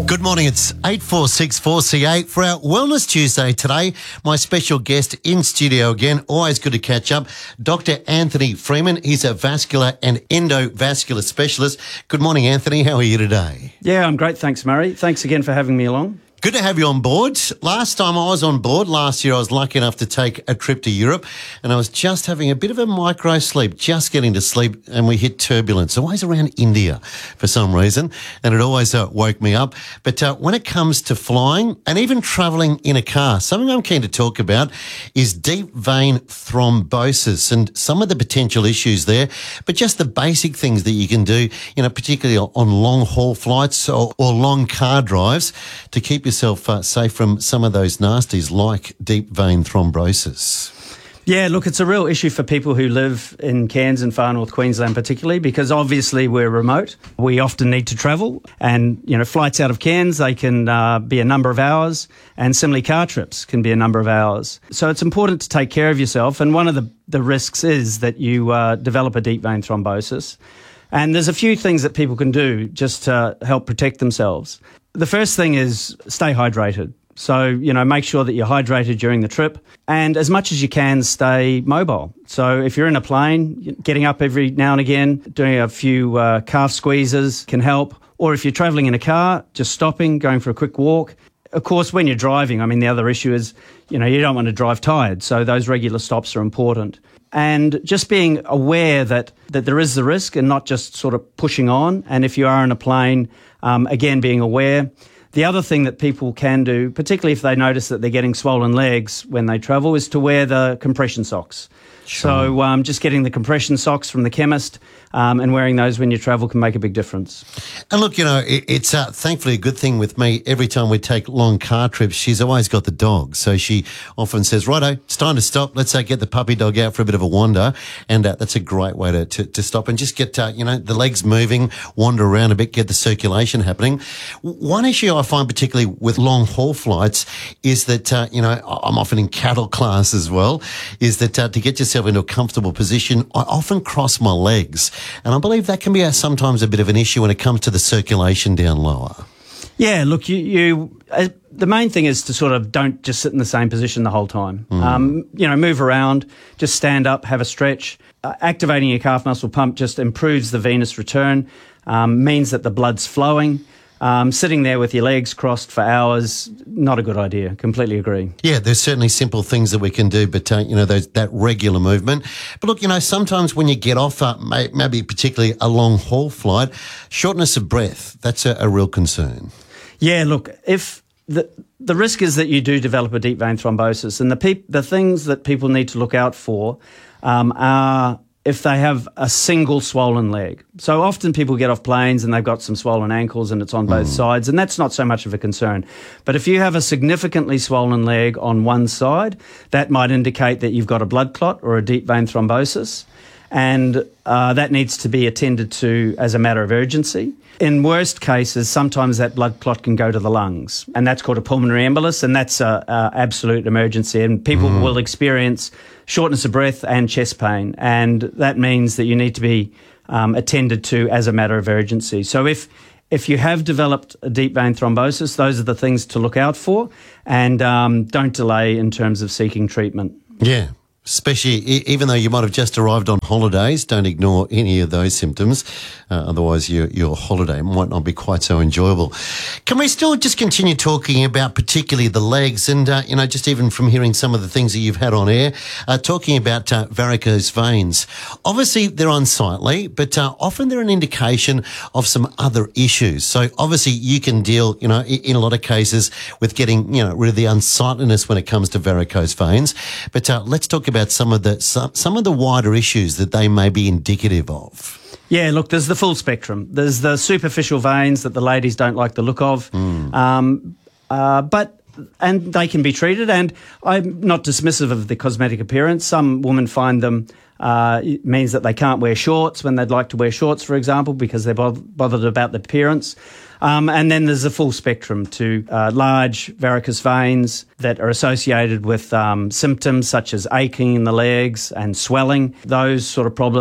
Good morning, it's 8464CA for our Wellness Tuesday today. My special guest in studio again, always good to catch up, Dr. Anthony Freeman. He's a vascular and endovascular specialist. Good morning, Anthony. How are you today? Yeah, I'm great. Thanks, Murray. Thanks again for having me along. Good to have you on board. Last time I was on board, last year I was lucky enough to take a trip to Europe and I was just having a bit of a micro sleep, just getting to sleep, and we hit turbulence, always around India for some reason, and it always woke me up. But when it comes to flying and even travelling in a car, something I'm keen to talk about is deep vein thrombosis and some of the potential issues there, but just the basic things that you can do, particularly on long haul flights or long car drives to keep yourself safe from some of those nasties like deep vein thrombosis. Yeah, look, it's a real issue for people who live in Cairns and far north Queensland particularly, because obviously we're remote. We often need to travel and, flights out of Cairns, they can be a number of hours, and similarly car trips can be a number of hours. So it's important to take care of yourself, and one of the risks is that you develop a deep vein thrombosis. And there's a few things that people can do just to help protect themselves. The first thing is stay hydrated. So, make sure that you're hydrated during the trip, and as much as you can, stay mobile. So if you're in a plane, getting up every now and again, doing a few calf squeezes can help. Or if you're travelling in a car, just stopping, going for a quick walk. Of course, when you're driving, the other issue is, you don't want to drive tired. So those regular stops are important. And just being aware that there is the risk and not just sort of pushing on. And if you are in a plane, again, being aware. The other thing that people can do, particularly if they notice that they're getting swollen legs when they travel, is to wear the compression socks. Sure. So just getting the compression socks from the chemist and wearing those when you travel can make a big difference. And look, it's thankfully a good thing with me. Every time we take long car trips, she's always got the dog. So she often says, righto, it's time to stop. Let's get the puppy dog out for a bit of a wander. And that's a great way to stop and just get, the legs moving, wander around a bit, get the circulation happening. One issue I find particularly with long haul flights is that, I'm often in cattle class as well, is that to get yourself into a comfortable position, I often cross my legs. And I believe that can be sometimes a bit of an issue when it comes to the circulation down lower. Yeah, look, the main thing is to sort of don't just sit in the same position the whole time. Move around, just stand up, have a stretch. Activating your calf muscle pump just improves the venous return, means that the blood's flowing. Sitting there with your legs crossed for hours, not a good idea. Completely agree. Yeah, there's certainly simple things that we can do, but, that regular movement. But look, sometimes when you get off, maybe particularly a long haul flight, shortness of breath, that's a real concern. Yeah, look, if the risk is that you do develop a deep vein thrombosis, and the things that people need to look out for are if they have a single swollen leg. So often people get off planes and they've got some swollen ankles and it's on both sides, and that's not so much of a concern. But if you have a significantly swollen leg on one side, that might indicate that you've got a blood clot or a deep vein thrombosis, and that needs to be attended to as a matter of urgency. In worst cases, sometimes that blood clot can go to the lungs, and that's called a pulmonary embolus, and that's an absolute emergency. And people will experience shortness of breath and chest pain, and that means that you need to be attended to as a matter of urgency. So if you have developed a deep vein thrombosis, those are the things to look out for, and don't delay in terms of seeking treatment. Yeah. Especially even though you might have just arrived on holidays, don't ignore any of those symptoms. Otherwise, your holiday might not be quite so enjoyable. Can we still just continue talking about particularly the legs and, just even from hearing some of the things that you've had on air, talking about varicose veins. Obviously, they're unsightly, but often they're an indication of some other issues. So obviously, you can deal, in a lot of cases with getting, rid of the unsightliness when it comes to varicose veins. But let's talk about some of the wider issues that they may be indicative of. Yeah, look, there's the full spectrum. There's the superficial veins that the ladies don't like the look of, and they can be treated. And I'm not dismissive of the cosmetic appearance. Some women find them it means that they can't wear shorts when they'd like to wear shorts, for example, because they're bothered about the appearance. And then there's a full spectrum to large varicose veins that are associated with symptoms such as aching in the legs and swelling. Those sort of problems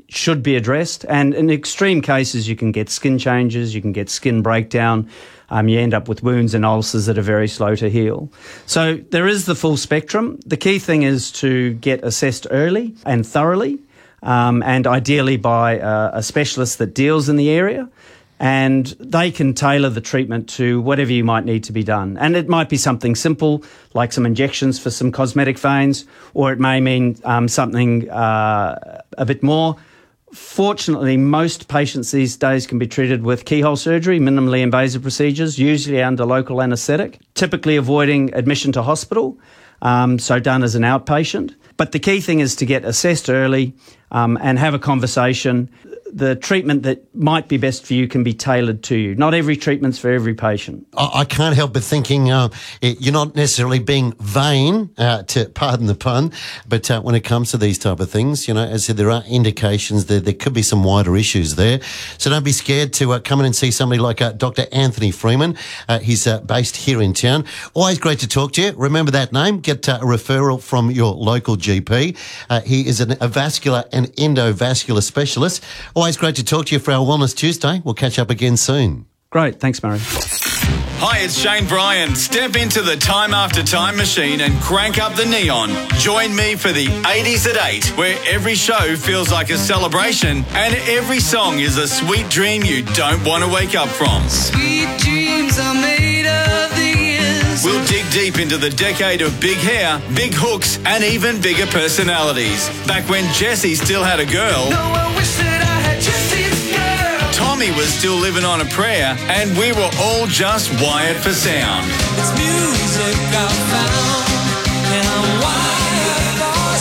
should be addressed. And in extreme cases, you can get skin changes, you can get skin breakdown. You end up with wounds and ulcers that are very slow to heal. So there is the full spectrum. The key thing is to get assessed early and thoroughly, and ideally by a specialist that deals in the area. And they can tailor the treatment to whatever you might need to be done. And it might be something simple, like some injections for some cosmetic veins, or it may mean something a bit more. Fortunately, most patients these days can be treated with keyhole surgery, minimally invasive procedures, usually under local anaesthetic, typically avoiding admission to hospital, so done as an outpatient. But the key thing is to get assessed early and have a conversation. The treatment that might be best for you can be tailored to you. Not every treatment's for every patient. I can't help but thinking you're not necessarily being vain, to pardon the pun, but when it comes to these type of things, as I said, there are indications that there could be some wider issues there. So don't be scared to come in and see somebody like Dr. Anthony Freeman. He's based here in town. Always great to talk to you. Remember that name. Get a referral from your local GP. He is a vascular and endovascular specialist. Always great to talk to you for our Wellness Tuesday. We'll catch up again soon. Great. Thanks, Murray. Hi, it's Shane Bryan. Step into the Time After Time machine and crank up the neon. Join me for the 80s at 8, where every show feels like a celebration and every song is a sweet dream you don't want to wake up from. Sweet dreams are made of the years. We'll dig deep into the decade of big hair, big hooks, and even bigger personalities. Back when Jessie still had a girl. No, I wish that I had Jessie's girl. Tommy was still living on a prayer, and we were all just wired for sound. It's music I found, and I'm wired for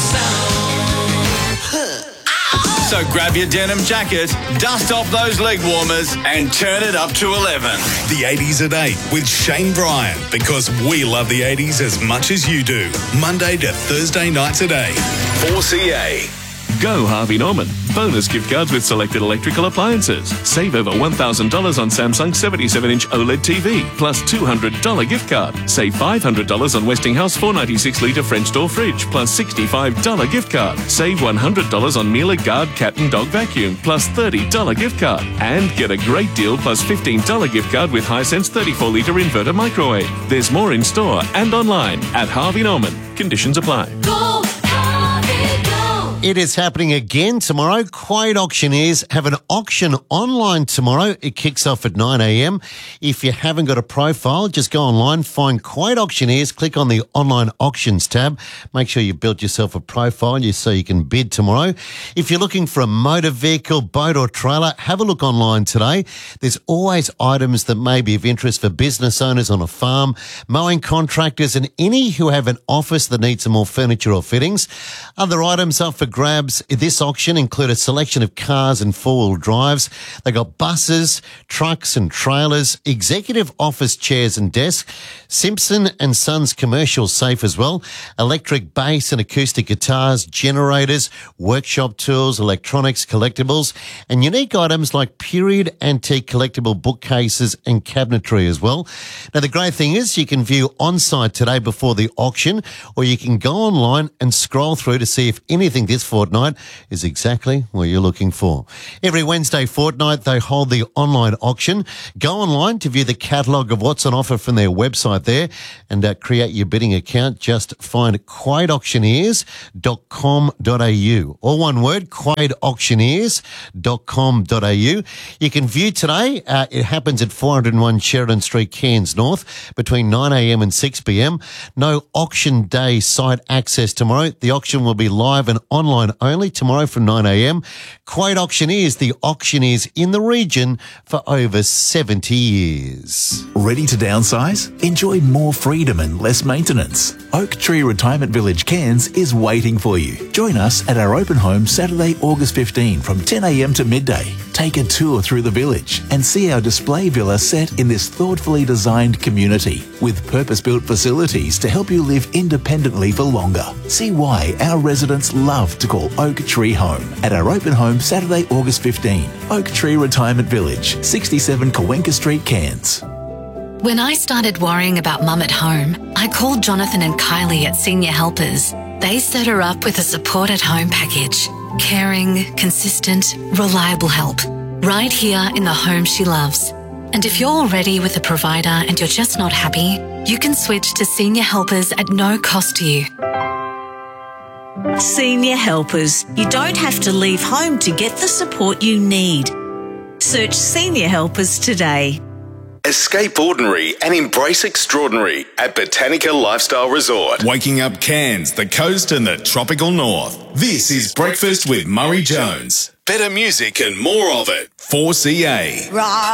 sound. So grab your denim jacket, dust off those leg warmers, and turn it up to 11. The 80s at 8 with Shane Bryan, because we love the 80s as much as you do. Monday to Thursday nights at 8. 4CA. Go Harvey Norman. Bonus gift cards with selected electrical appliances. Save over $1,000 on Samsung 77-inch OLED TV, plus $200 gift card. Save $500 on Westinghouse 496-litre French door fridge, plus $65 gift card. Save $100 on Miele Guard cat and dog vacuum, plus $30 gift card. And get a great deal plus $15 gift card with Hisense 34-litre inverter microwave. There's more in store and online at Harvey Norman. Conditions apply. Go, Harvey, go. It is happening again tomorrow. Quade Auctioneers have an auction online tomorrow. It kicks off at 9 a.m. If you haven't got a profile, just go online, find Quade Auctioneers, click on the online auctions tab. Make sure you've built yourself a profile so you can bid tomorrow. If you're looking for a motor vehicle, boat or trailer, have a look online today. There's always items that may be of interest for business owners on a farm, mowing contractors and any who have an office that needs some more furniture or fittings. Other items up for grabs this auction include a selection of cars and four-wheel drives. They got buses, trucks and trailers, executive office chairs and desks, Simpson and Sons commercial safe as well, electric bass and acoustic guitars, generators, workshop tools, electronics, collectibles, and unique items like period antique collectible bookcases and cabinetry as well. Now, the great thing is you can view on-site today before the auction, or you can go online and scroll through to see if anything this fortnight is exactly what you're looking for. Every Wednesday fortnight, they hold the online auction. Go online to view the catalogue of what's on offer from their website there and create your bidding account. Just find quadeauctioneers.com.au. All one word, quadeauctioneers.com.au. You can view today. It happens at 401 Sheridan Street, Cairns North, between 9 a.m. and 6 p.m. No auction day site access tomorrow. The auction will be live and online only tomorrow from 9 a.m. Quade Auctioneers, the auctioneers in the region for over 70 years. Ready to downsize? Enjoy more freedom and less maintenance. Oak Tree Retirement Village, Cairns is waiting for you. Join us at our open home Saturday, August 15 from 10 a.m. to midday. Take a tour through the village and see our display villa set in this thoughtfully designed community with purpose-built facilities to help you live independently for longer. See why our residents love to call Oak Tree home at our open home Saturday, August 15. Oak Tree Retirement Village, 67 Cawenka Street, Cairns. When I started worrying about Mum at home, I called Jonathan and Kylie at Senior Helpers. They set her up with a support at home package. Caring, consistent, reliable help. Right here in the home she loves. And if you're already with a provider and you're just not happy, you can switch to Senior Helpers at no cost to you. Senior Helpers. You don't have to leave home to get the support you need. Search Senior Helpers today. Escape ordinary and embrace extraordinary at Botanica Lifestyle Resort. Waking up Cairns, the coast and the tropical north. This is Breakfast with Murray Jones. Better music and more of it. 4CA.